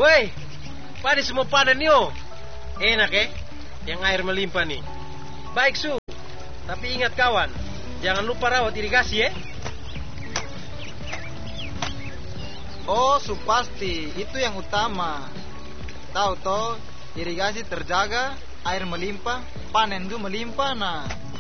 Woi, padi semua panen yo. Enak yang air melimpah nih. Baik Su, tapi ingat kawan, jangan lupa rawat irigasi Oh, pasti itu yang utama. Tahu toh, irigasi terjaga, air melimpah, panen juga melimpah nah.